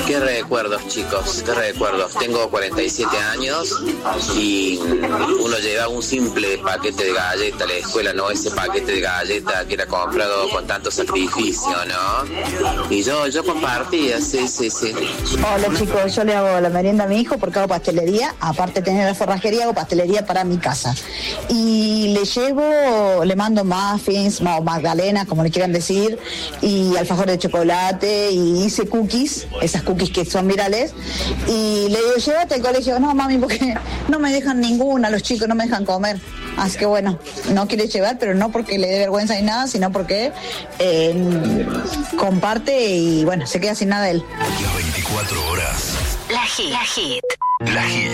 Qué recuerdos, chicos, qué recuerdos. Tengo 47 años y uno llevaba un simple paquete de galleta a la escuela, no ese paquete de galleta que era comprado con tanto sacrificio, ¿no? Y yo compartía, sí. Hola chicos, yo le hago la merienda a mi hijo porque hago pastelería, aparte de tener la forrajería, hago pastelería para mi casa. Y le mando muffins, o magdalenas, como le quieran decir, y alfajores de chocolate, y hice cookies, esas cookies que son virales, y le digo, llévate al colegio. No, mami, porque no me dejan ninguna, los chicos no me dejan comer. Así que bueno, no quiere llevar, pero no porque le dé vergüenza ni nada, sino porque comparte y bueno, se queda sin nada de él. Las 24 horas. La Hit. La Hit.